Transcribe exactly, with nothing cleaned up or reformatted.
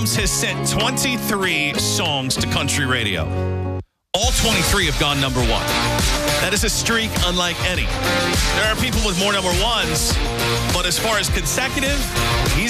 Combs has sent twenty-three songs to country radio. All twenty-three have gone number one. That is a streak unlike any. There are people with more number ones, but as far as consecutive, he's